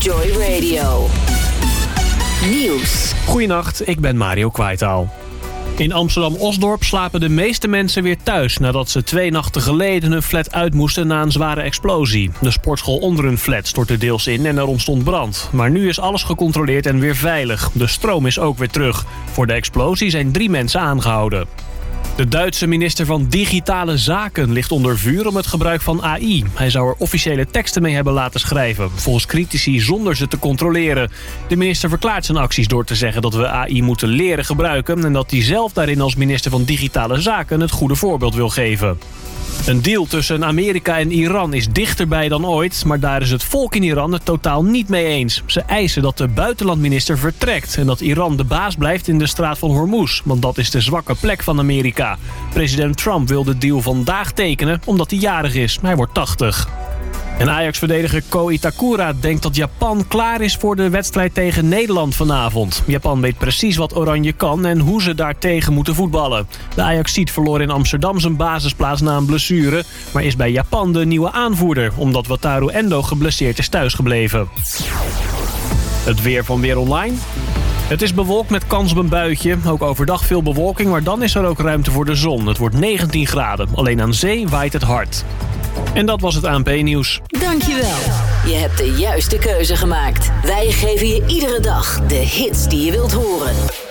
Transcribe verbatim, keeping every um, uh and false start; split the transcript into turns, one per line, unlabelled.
Joy Radio. Nieuws.
Goedenacht, ik ben Mario Kwaitaal. In Amsterdam-Osdorp slapen de meeste mensen weer thuis nadat ze twee nachten geleden hun flat uit moesten na een zware explosie. De sportschool onder hun flat stortte deels in en er ontstond brand. Maar nu is alles gecontroleerd en weer veilig. De stroom is ook weer terug. Voor de explosie zijn drie mensen aangehouden. De Duitse minister van Digitale Zaken ligt onder vuur om het gebruik van A I. Hij zou er officiële teksten mee hebben laten schrijven, volgens critici zonder ze te controleren. De minister verklaart zijn acties door te zeggen dat we A I moeten leren gebruiken en dat hij zelf daarin als minister van Digitale Zaken het goede voorbeeld wil geven. Een deal tussen Amerika en Iran is dichterbij dan ooit, maar daar is het volk in Iran het totaal niet mee eens. Ze eisen dat de buitenlandminister vertrekt en dat Iran de baas blijft in de straat van Hormuz, want dat is de zwakke plek van Amerika. President Trump wil de deal vandaag tekenen omdat hij jarig is. Hij wordt tachtig. En Ajax-verdediger Ko Itakura denkt dat Japan klaar is voor de wedstrijd tegen Nederland vanavond. Japan weet precies wat Oranje kan en hoe ze daartegen moeten voetballen. De Ajaxiet verloor in Amsterdam zijn basisplaats na een blessure, maar is bij Japan de nieuwe aanvoerder, omdat Wataru Endo geblesseerd is thuisgebleven. Het weer van Weer Online. Het is bewolkt met kans op een buitje. Ook overdag veel bewolking, maar dan is er ook ruimte voor de zon. Het wordt negentien graden. Alleen aan zee waait het hard. En dat was het A N P-nieuws.
Dankjewel. Je hebt de juiste keuze gemaakt. Wij geven je iedere dag de hits die je wilt horen.